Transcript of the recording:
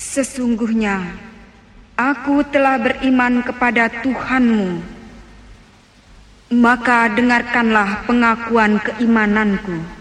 Sesungguhnya aku telah beriman kepada Tuhanmu. Maka dengarkanlah pengakuan keimananku.